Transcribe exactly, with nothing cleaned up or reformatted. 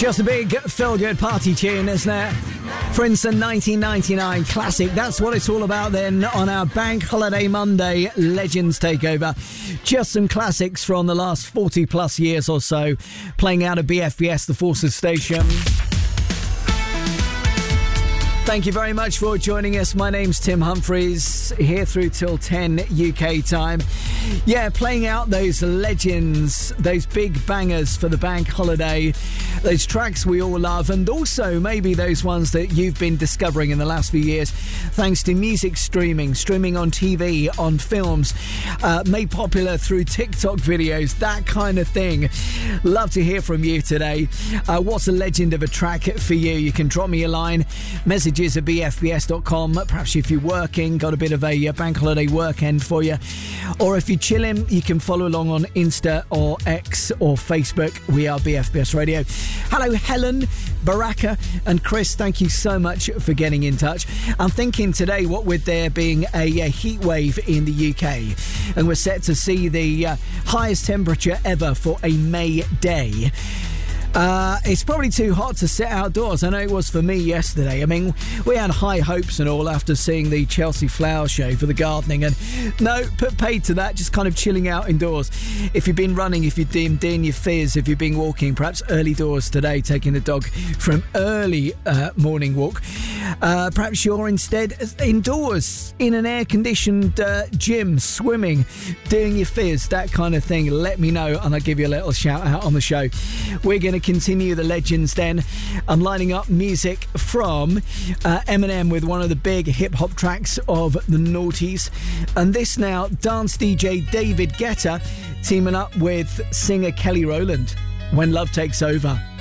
Just a big feel-good party tune, isn't it? Princeton nineteen ninety-nine classic. That's what it's all about then on our Bank Holiday Monday Legends Takeover. Just some classics from the last forty plus years or so, playing out of B F B S, the Forces Station. Thank you very much for joining us. My name's Tim Humphreys, here through till ten U K time. Yeah, playing out those legends, those big bangers for the bank holiday, those tracks we all love, and also maybe those ones that you've been discovering in the last few years thanks to music streaming, streaming on T V, on films, uh, made popular through TikTok videos, that kind of thing. Love to hear from you today. Uh, what's a legend of a track for you? You can drop me a line, message at b f b s dot com. Perhaps if you're working, got a bit of a bank holiday weekend for you, or if you're chilling, you can follow along on Insta or X or Facebook. We are B F B S Radio. Hello Helen, Baraka and Chris, thank you so much for getting in touch. I'm thinking today, what with there being a, a heat wave in the U K, and we're set to see the uh, highest temperature ever for a May day. Uh, it's probably too hot to sit outdoors. I know it was for me yesterday. I mean, we had high hopes and all after seeing the Chelsea Flower Show for the gardening, and no, put paid to that, just kind of chilling out indoors. If you've been running, if you've been doing your fizz, if you've been walking, perhaps early doors today, taking the dog for an early uh, morning walk. Uh, perhaps you're instead indoors in an air-conditioned uh, gym, swimming, doing your fizz, that kind of thing. Let me know and I'll give you a little shout out on the show. We're going to continue the legends then. I'm lining up music from uh, Eminem with one of the big hip-hop tracks of the noughties, and this now, dance D J David Guetta teaming up with singer Kelly Rowland, When Love Takes Over.